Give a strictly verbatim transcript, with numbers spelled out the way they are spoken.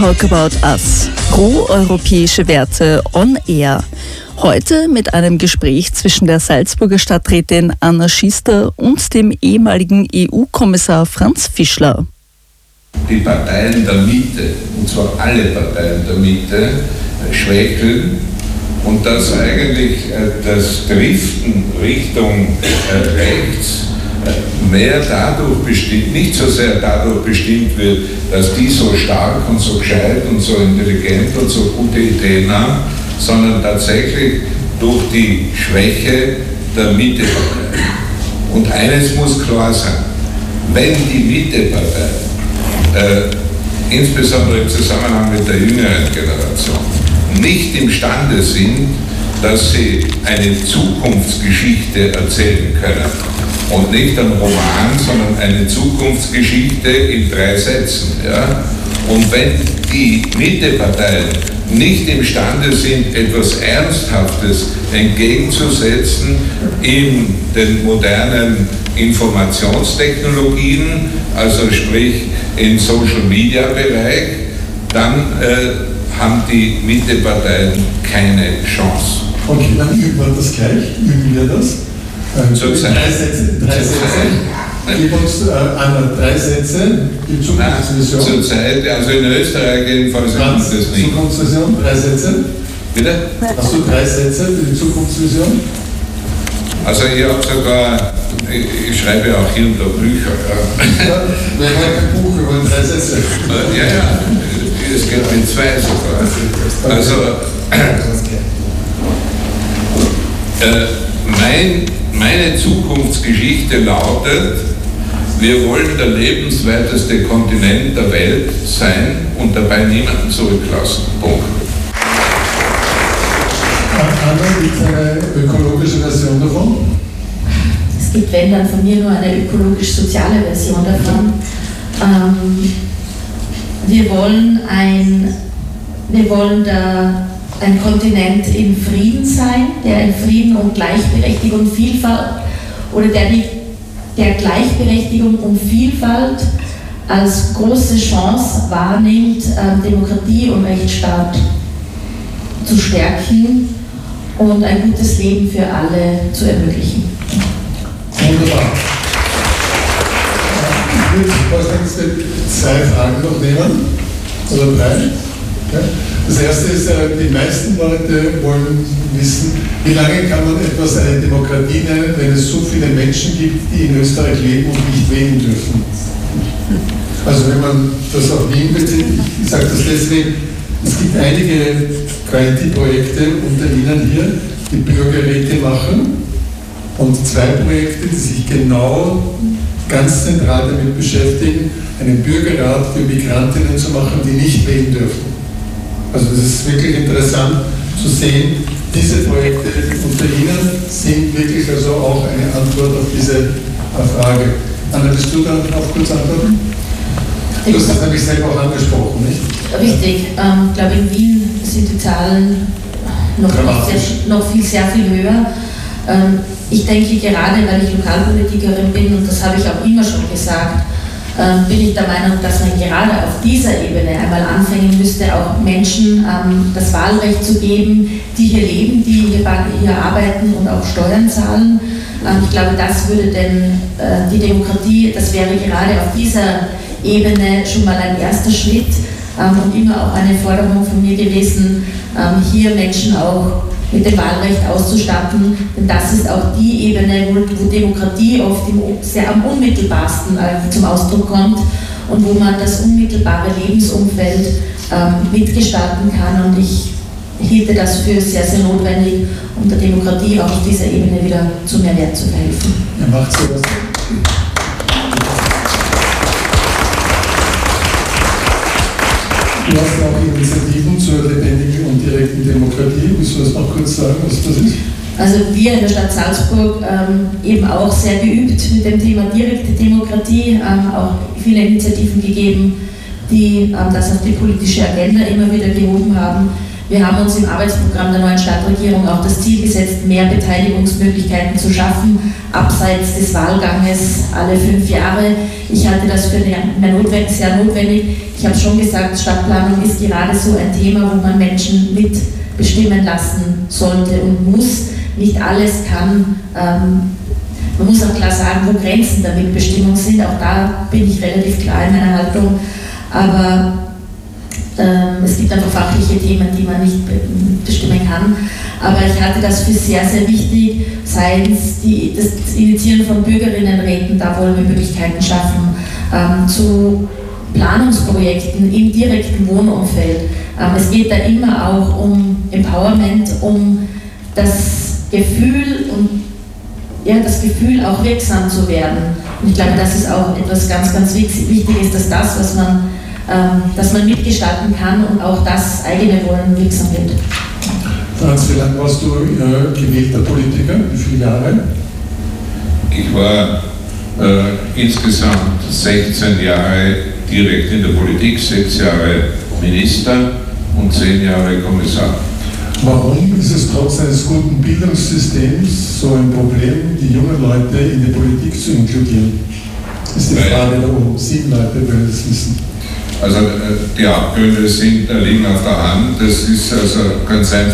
Talk About Us. Pro-europäische Werte on Air. Heute mit einem Gespräch zwischen der Salzburger Stadträtin Anna Schister und dem ehemaligen E U-Kommissar Franz Fischler. Die Parteien der Mitte, und zwar alle Parteien der Mitte, schwächeln und dass eigentlich das Driften Richtung rechts mehr dadurch bestimmt, nicht so sehr dadurch bestimmt wird, dass die so stark und so gescheit und so intelligent und so gute Ideen haben, sondern tatsächlich durch die Schwäche der Mittepartei. Und eines muss klar sein, wenn die Mittepartei, äh, insbesondere im Zusammenhang mit der jüngeren Generation, nicht imstande sind, dass sie eine Zukunftsgeschichte erzählen können, und nicht ein Roman, sondern eine Zukunftsgeschichte in drei Sätzen. Ja? Und wenn die Mitteparteien nicht imstande sind, etwas Ernsthaftes entgegenzusetzen in den modernen Informationstechnologien, also sprich im Social-Media-Bereich, dann äh, haben die Mitteparteien keine Chance. Okay, dann üben wir das gleich. Üben wir das? Zurzeit. Drei Sätze. Drei Sätze. Gib uns äh, Anna, drei Sätze. Die Zukunftsvision. Zurzeit, also in Österreich jedenfalls gibt es das nicht. Zukunftsvision, drei Sätze. Bitte? Hast du drei Sätze für die Zukunftsvision? Also ich habe sogar, ich, ich schreibe auch hier und da Bücher. Ja. Ja, wir haben kein Buch, wir wollen drei Sätze. Ja, ja, es geht mit zwei sogar. Also, äh, mein Meine Zukunftsgeschichte lautet, wir wollen der lebenswerteste Kontinent der Welt sein und dabei niemanden zurücklassen. Punkt. Anna, gibt es eine ökologische Version davon? Es gibt, wenn dann von mir, nur eine ökologisch-soziale Version davon. Ähm, wir wollen ein, wir wollen da ein Kontinent in Frieden sein, der in Frieden und Gleichberechtigung und Vielfalt oder der, die, der Gleichberechtigung und Vielfalt als große Chance wahrnimmt, äh, Demokratie und Rechtsstaat zu stärken und ein gutes Leben für alle zu ermöglichen. Wunderbar. Ich würde vorstellen, zwei Fragen noch nehmen, oder drei. Okay. Das erste ist, die meisten Leute wollen wissen, wie lange kann man etwas eine Demokratie nennen, wenn es so viele Menschen gibt, die in Österreich leben und nicht wählen dürfen. Also wenn man das auf Wien bezieht, ich sage das deswegen, es gibt einige Quality-Projekte unter Ihnen hier, die Bürgerräte machen und zwei Projekte, die sich genau ganz zentral damit beschäftigen, einen Bürgerrat für Migrantinnen zu machen, die nicht wählen dürfen. Also das ist wirklich interessant zu sehen, diese Projekte unter Ihnen sind wirklich also auch eine Antwort auf diese Frage. Anna, willst du da auch kurz antworten? Du hast das nämlich selber auch angesprochen, nicht? Richtig. Ähm, ich glaube, in Wien sind die Zahlen noch, sehr, noch viel, sehr viel höher. Ähm, ich denke gerade, weil ich Lokalpolitikerin bin, und das habe ich auch immer schon gesagt, Ähm, bin ich der Meinung, dass man gerade auf dieser Ebene einmal anfangen müsste, auch Menschen ähm, das Wahlrecht zu geben, die hier leben, die hier, hier arbeiten und auch Steuern zahlen. Ähm, ich glaube, das würde denn äh, die Demokratie, das wäre gerade auf dieser Ebene schon mal ein erster Schritt ähm, und immer auch eine Forderung von mir gewesen, ähm, hier Menschen auch mit dem Wahlrecht auszustatten, denn das ist auch die Ebene, wo, wo Demokratie oft im, sehr am unmittelbarsten äh, zum Ausdruck kommt und wo man das unmittelbare Lebensumfeld ähm, mitgestalten kann, und ich hielte das für sehr, sehr notwendig, um der Demokratie auch auf dieser Ebene wieder zu mehr Wert zu verhelfen. Ja, macht so was. Du hast auch Initiativen zur lebendigen und direkten Demokratie. Willst du das noch kurz sagen, was das ist? Also wir in der Stadt Salzburg ähm, eben auch sehr geübt mit dem Thema direkte Demokratie, ähm, auch viele Initiativen gegeben, die ähm, das auf die politische Agenda immer wieder gehoben haben. Wir haben uns im Arbeitsprogramm der neuen Stadtregierung auch das Ziel gesetzt, mehr Beteiligungsmöglichkeiten zu schaffen, abseits des Wahlganges alle fünf Jahre. Ich halte das für mehr notwendig, sehr notwendig. Ich habe schon gesagt, Stadtplanung ist gerade so ein Thema, wo man Menschen mitbestimmen lassen sollte und muss. Nicht alles kann, ähm, man muss auch klar sagen, wo Grenzen der Mitbestimmung sind. Auch da bin ich relativ klar in meiner Haltung. Aber ähm, es gibt einfach fachliche Themen, die man nicht bestimmen kann. Aber ich halte das für sehr, sehr wichtig, sei es die, das Initiieren von Bürgerinnenräten, da wollen wir Möglichkeiten schaffen, ähm, zu Planungsprojekten im direkten Wohnumfeld. Ähm, es geht da immer auch um Empowerment, um das Gefühl und ja, das Gefühl auch wirksam zu werden. Und ich glaube, das ist auch etwas ganz, ganz wichtig ist, dass das, was man, ähm, dass man mitgestalten kann und auch das eigene Wollen wirksam wird. Franz, wie lange warst du äh, gewählter Politiker? Wie viele Jahre? Ich war äh, insgesamt sechzehn Jahre direkt in der Politik, sechs Jahre Minister und zehn Jahre Kommissar. Warum ist es trotz eines guten Bildungssystems so ein Problem, die jungen Leute in die Politik zu inkludieren? Das ist die Frage da oben. Sieben Leute wollen das wissen. Also die Abgründe sind, liegen auf der Hand. Das ist also ganz einfach.